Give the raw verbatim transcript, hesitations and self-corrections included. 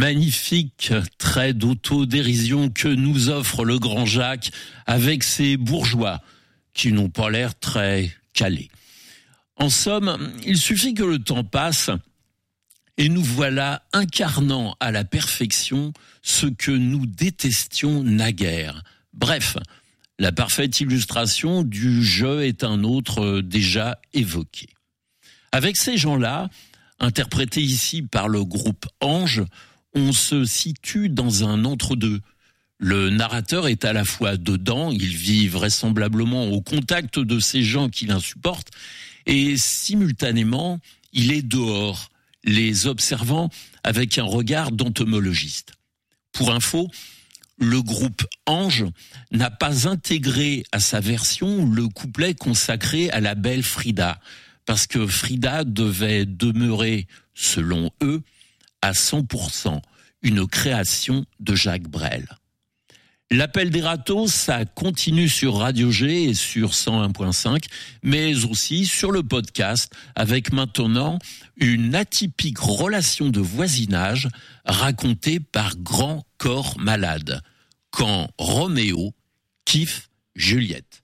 Magnifique trait d'autodérision que nous offre le grand Jacques avec ses bourgeois qui n'ont pas l'air très calés. En somme, il suffit que le temps passe et nous voilà incarnant à la perfection ce que nous détestions naguère. Bref, la parfaite illustration du jeu est un autre déjà évoqué. Avec ces gens-là, interprétés ici par le groupe Ange, on se situe dans un entre-deux. Le narrateur est à la fois dedans, il vit vraisemblablement au contact de ces gens qui l'insupportent, et simultanément, il est dehors, les observant avec un regard d'entomologiste. Pour info, le groupe Ange n'a pas intégré à sa version le couplet consacré à la belle Frida, parce que Frida devait demeurer, selon eux, à cent pour cent une création de Jacques Brel. L'appel des râteaux, ça continue sur Radio G et sur cent un virgule cinq, mais aussi sur le podcast, avec maintenant une atypique relation de voisinage racontée par Grand Corps Malade, quand Roméo kiffe Juliette.